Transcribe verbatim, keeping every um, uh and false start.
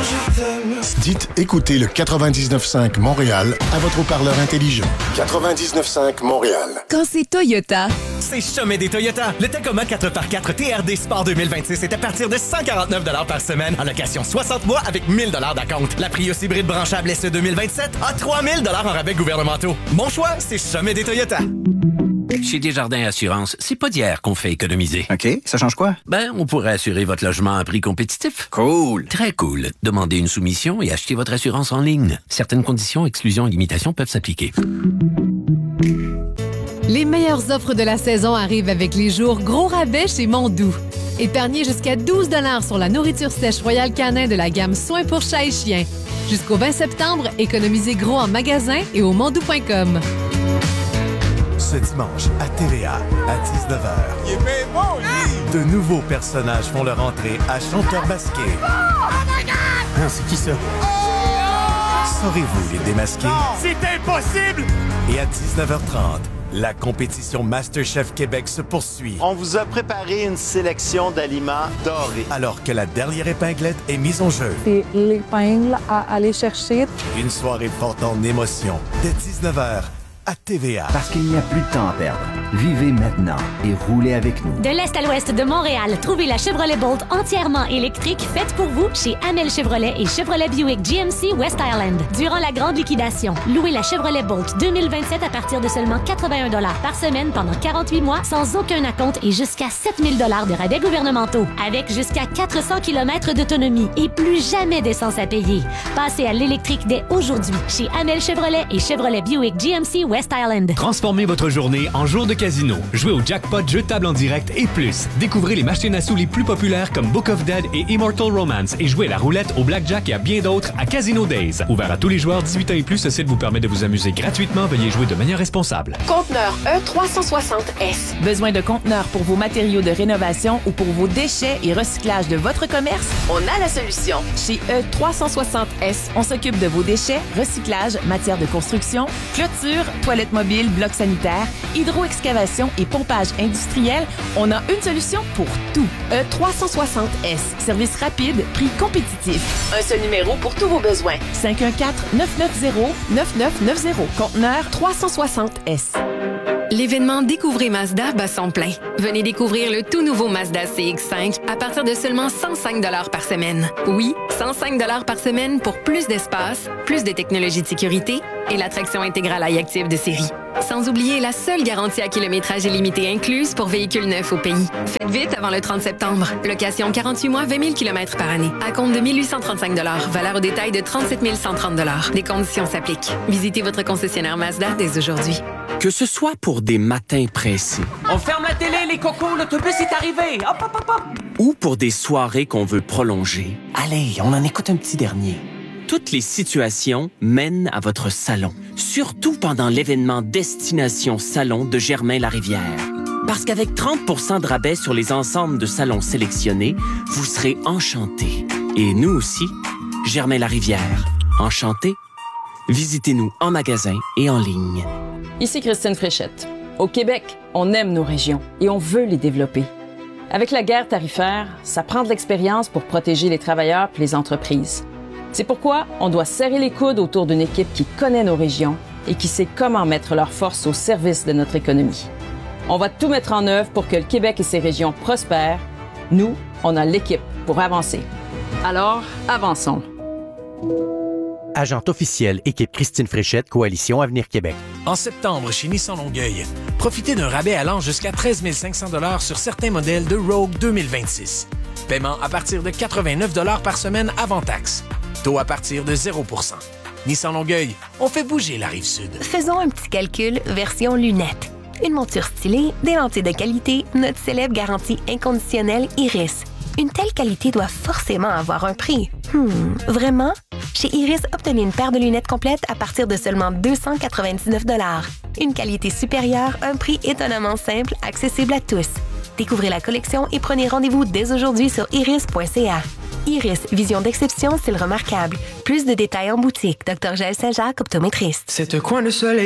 je t'aime. Dites écoutez le quatre-vingt-dix-neuf cinq Montréal à votre haut-parleur intelligent. quatre-vingt-dix-neuf cinq Montréal. Quand c'est Toyota, c'est Sommet des Toyota. Le Tacoma quatre par quatre T R D Sport deux mille vingt-six est à partir de cent quarante-neuf dollars par semaine en location soixante mois avec mille dollars d'acompte. La Prius hybride branchable S E deux mille vingt-sept a trois mille dollars en rabais gouvernementaux. Mon choix, c'est Sommet des Toyota. Chez Desjardins Assurance, c'est pas d'hier qu'on fait économiser. OK, ça change quoi? Ben, on pourrait assurer votre logement à prix compétitif. Cool. Très cool. Demandez une soumission et achetez votre assurance en ligne. Certaines conditions, exclusions et limitations peuvent s'appliquer. les meilleures offres de la saison arrivent avec les jours gros rabais chez Mondou. Épargnez jusqu'à douze dollars sur la nourriture sèche Royal Canin de la gamme Soins pour chat et chien. Jusqu'au vingt septembre, économisez gros en magasin et au mondou point com. Ce dimanche, à T V A, à dix-neuf heures, il est bien bon, lui! De nouveaux personnages font leur entrée à Chanteur Masqué. Oh my God! Ah, c'est qui ça? Oh! Saurez-vous les démasquer? C'est impossible! Et à dix-neuf heures trente, la compétition MasterChef Québec se poursuit. On vous a préparé une sélection d'aliments dorés. Alors que la dernière épinglette est mise en jeu. C'est l'épingle à aller chercher. Une soirée forte en émotion. Dès dix-neuf heures, à T V A. Parce qu'il n'y a plus de temps à perdre. Vivez maintenant et roulez avec nous. De l'Est à l'Ouest de Montréal, trouvez la Chevrolet Bolt entièrement électrique faite pour vous chez Amel Chevrolet et Chevrolet Buick G M C West Island. Durant la grande liquidation, louez la Chevrolet Bolt deux mille vingt-sept à partir de seulement quatre-vingt-un dollars par semaine pendant quarante-huit mois sans aucun acompte et jusqu'à sept mille dollars de rabais gouvernementaux. Avec jusqu'à quatre cents kilomètres d'autonomie et plus jamais d'essence à payer. Passez à l'électrique dès aujourd'hui chez Amel Chevrolet et Chevrolet Buick G M C West Island. Transformez votre journée en jour de casino. Jouez au jackpot, jeux de table en direct et plus. Découvrez les machines à sous les plus populaires comme Book of Dead et Immortal Romance et jouez à la roulette, au blackjack et à bien d'autres à Casino Days. Ouvert à tous les joueurs dix-huit ans et plus, ce site vous permet de vous amuser gratuitement. Veuillez jouer de manière responsable. Conteneur E trois cent soixante S. Besoin de conteneurs pour vos matériaux de rénovation ou pour vos déchets et recyclage de votre commerce? On a la solution. Chez E trois cent soixante S, on s'occupe de vos déchets, recyclage, matière de construction, clôture, toilettes mobiles, blocs sanitaires, hydroexcavation et pompage industriel. On a une solution pour tout. E trois cent soixante S. Service rapide, prix compétitif. Un seul numéro pour tous vos besoins. cinq un quatre, neuf neuf zéro, neuf neuf neuf zéro. Conteneur trois cent soixante S. L'événement Découvrez Mazda bat son plein. Venez découvrir le tout nouveau Mazda C X cinq à partir de seulement cent cinq dollars par semaine. Oui, cent cinq dollars par semaine pour plus d'espace, plus de technologie de sécurité et l'attraction intégrale iActive de série. Sans oublier la seule garantie à kilométrage illimité incluse pour véhicules neufs au pays. Faites vite avant le trente septembre. Location quarante-huit mois, vingt mille kilomètres par année. À compte de mille huit cent trente-cinq dollars. Valeur au détail de trente-sept mille cent trente dollars. Des conditions s'appliquent. Visitez votre concessionnaire Mazda dès aujourd'hui. Que ce soit pour des matins pressés. On ferme la télé, les cocos, l'autobus est arrivé. Hop, hop, hop, hop. Ou pour des soirées qu'on veut prolonger. Allez, on en écoute un petit dernier. Toutes les situations mènent à votre salon. Surtout pendant l'événement Destination Salon de Germain-Larivière. Parce qu'avec trente pour cent de rabais sur les ensembles de salons sélectionnés, vous serez enchantés. Et nous aussi, Germain-Larivière. Enchantés? Visitez-nous en magasin et en ligne. Ici Christine Fréchette. Au Québec, on aime nos régions et on veut les développer. Avec la guerre tarifaire, ça prend de l'expérience pour protéger les travailleurs et les entreprises. C'est pourquoi on doit serrer les coudes autour d'une équipe qui connaît nos régions et qui sait comment mettre leurs forces au service de notre économie. On va tout mettre en œuvre pour que le Québec et ses régions prospèrent. Nous, on a l'équipe pour avancer. Alors, avançons. Agente officielle, équipe Christine Fréchette, Coalition Avenir Québec. En septembre, chez Nissan Longueuil, profitez d'un rabais allant jusqu'à treize mille cinq cents dollars sur certains modèles de Rogue deux mille vingt-six. Paiement à partir de quatre-vingt-neuf dollars par semaine avant taxe. Taux à partir de zéro pour cent. Nissan Longueuil, on fait bouger la Rive-Sud. Faisons un petit calcul version lunettes. Une monture stylée, des lentilles de qualité, notre célèbre garantie inconditionnelle Iris. Une telle qualité doit forcément avoir un prix. Hmm, vraiment? Chez Iris, obtenez une paire de lunettes complètes à partir de seulement deux cent quatre-vingt-dix-neuf dollars. Une qualité supérieure, un prix étonnamment simple, accessible à tous. Découvrez la collection et prenez rendez-vous dès aujourd'hui sur iris point c a. Iris, vision d'exception, style remarquable. Plus de détails en boutique. docteur Jaël Saint-Jacques, optométriste. C'est un coin de soleil.